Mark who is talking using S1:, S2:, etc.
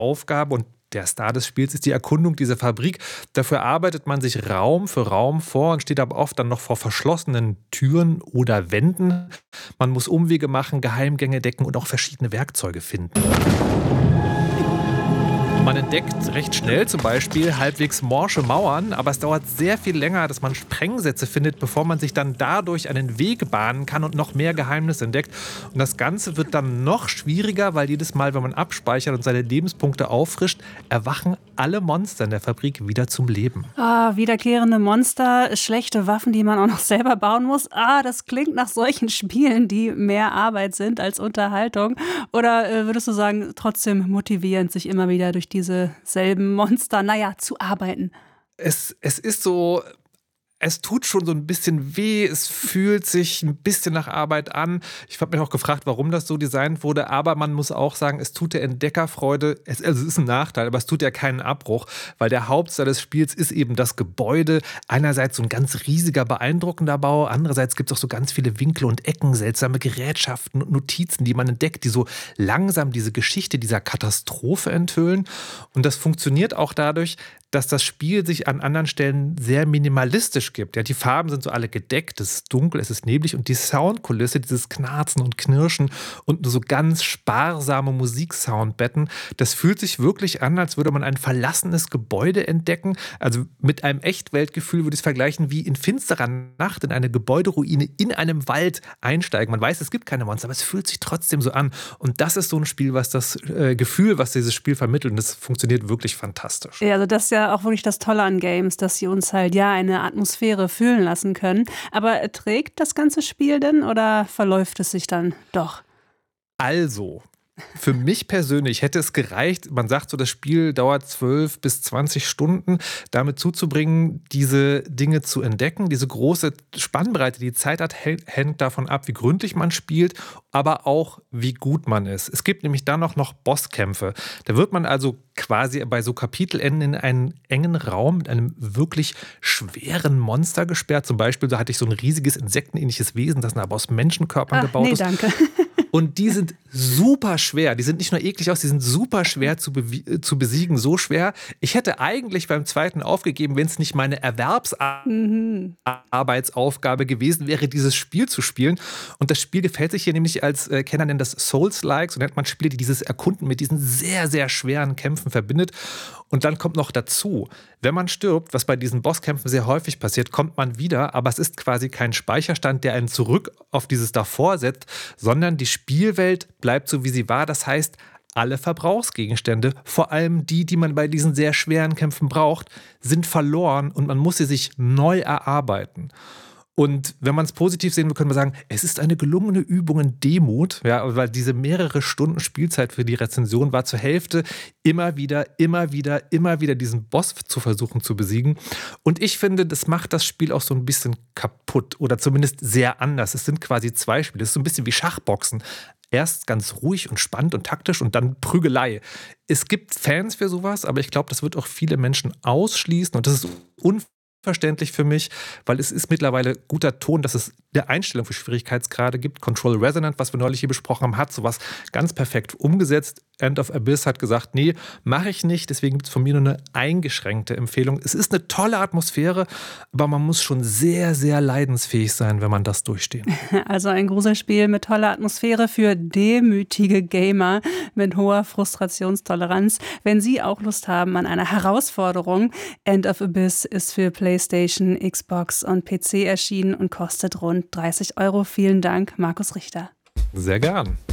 S1: Aufgabe und der Star des Spiels ist die Erkundung dieser Fabrik. Dafür arbeitet man sich Raum für Raum vor und steht aber oft dann noch vor verschlossenen Türen oder Wänden. Man muss Umwege machen, Geheimgänge decken und auch verschiedene Werkzeuge finden. Man entdeckt recht schnell zum Beispiel halbwegs morsche Mauern, aber es dauert sehr viel länger, dass man Sprengsätze findet, bevor man sich dann dadurch einen Weg bahnen kann und noch mehr Geheimnisse entdeckt. Und das Ganze wird dann noch schwieriger, weil jedes Mal, wenn man abspeichert und seine Lebenspunkte auffrischt, erwachen alle Monster in der Fabrik wieder zum Leben.
S2: Wiederkehrende Monster, schlechte Waffen, die man auch noch selber bauen muss. Das klingt nach solchen Spielen, die mehr Arbeit sind als Unterhaltung. Oder würdest du sagen, trotzdem motivierend, sich immer wieder durch diese selben Monster, zu arbeiten?
S1: Es ist so, es tut schon so ein bisschen weh, es fühlt sich ein bisschen nach Arbeit an. Ich habe mich auch gefragt, warum das so designt wurde, aber man muss auch sagen, es tut der Entdeckerfreude, es ist ein Nachteil, aber es tut ja keinen Abbruch, weil der Hauptteil des Spiels ist eben das Gebäude. Einerseits so ein ganz riesiger, beeindruckender Bau, andererseits gibt es auch so ganz viele Winkel und Ecken, seltsame Gerätschaften und Notizen, die man entdeckt, die so langsam diese Geschichte dieser Katastrophe enthüllen. Und das funktioniert auch dadurch, dass das Spiel sich an anderen Stellen sehr minimalistisch gibt. Ja, die Farben sind so alle gedeckt, es ist dunkel, es ist neblig und die Soundkulisse, dieses Knarzen und Knirschen und nur so ganz sparsame Musiksoundbetten, das fühlt sich wirklich an, als würde man ein verlassenes Gebäude entdecken. Also mit einem Echtweltgefühl würde ich es vergleichen, wie in finsterer Nacht in eine Gebäuderuine in einem Wald einsteigen. Man weiß, es gibt keine Monster, aber es fühlt sich trotzdem so an. Und das ist so ein Spiel, was das Gefühl, was dieses Spiel vermittelt, und das funktioniert wirklich fantastisch.
S2: Ja, also das ist ja auch wirklich das Tolle an Games, dass sie uns halt eine Atmosphäre fühlen lassen können. Aber trägt das ganze Spiel denn oder verläuft es sich dann doch?
S1: Also, für mich persönlich hätte es gereicht, man sagt so, das Spiel dauert 12 bis 20 Stunden, damit zuzubringen, diese Dinge zu entdecken. Diese große Spannbreite, die Zeit hat, hängt davon ab, wie gründlich man spielt, aber auch, wie gut man ist. Es gibt nämlich dann auch noch Bosskämpfe. Da wird man also quasi bei so Kapitelenden in einen engen Raum mit einem wirklich schweren Monster gesperrt. Zum Beispiel, da hatte ich so ein riesiges insektenähnliches Wesen, das aber aus Menschenkörpern gebaut ist.
S2: Danke.
S1: Und die sind super schwer. Die sind nicht nur eklig aus, die sind super schwer zu besiegen. So schwer. Ich hätte eigentlich beim zweiten aufgegeben, wenn es nicht meine Erwerbsarbeitsaufgabe gewesen wäre, dieses Spiel zu spielen. Und das Spiel gefällt sich hier nämlich als, Kenner nennen das Souls-like, so nennt man Spiele, die dieses Erkunden mit diesen sehr, sehr schweren Kämpfen verbindet. Und dann kommt noch dazu, wenn man stirbt, was bei diesen Bosskämpfen sehr häufig passiert, kommt man wieder, aber es ist quasi kein Speicherstand, der einen zurück auf dieses davor setzt, sondern die Spielwelt bleibt so, wie sie war. Das heißt, alle Verbrauchsgegenstände, vor allem die man bei diesen sehr schweren Kämpfen braucht, sind verloren und man muss sie sich neu erarbeiten. Und wenn man es positiv sehen will, können wir sagen, es ist eine gelungene Übung in Demut, ja, weil diese mehrere Stunden Spielzeit für die Rezension war zur Hälfte immer wieder diesen Boss zu versuchen zu besiegen. Und ich finde, das macht das Spiel auch so ein bisschen kaputt oder zumindest sehr anders. Es sind quasi zwei Spiele. Es ist so ein bisschen wie Schachboxen. Erst ganz ruhig und spannend und taktisch und dann Prügelei. Es gibt Fans für sowas, aber ich glaube, das wird auch viele Menschen ausschließen und das ist unverständlich für mich, weil es ist mittlerweile guter Ton, dass es eine Einstellung für Schwierigkeitsgrade gibt. Control Resonant, was wir neulich hier besprochen haben, hat sowas ganz perfekt umgesetzt. End of Abyss hat gesagt, nee, mache ich nicht. Deswegen gibt es von mir nur eine eingeschränkte Empfehlung. Es ist eine tolle Atmosphäre, aber man muss schon sehr, sehr leidensfähig sein, wenn man das durchsteht.
S2: Also ein Gruselspiel mit toller Atmosphäre für demütige Gamer mit hoher Frustrationstoleranz. Wenn Sie auch Lust haben an einer Herausforderung, End of Abyss ist für PlayStation, Xbox und PC erschienen und kostet rund 30 €. Vielen Dank, Markus Richter.
S1: Sehr gern.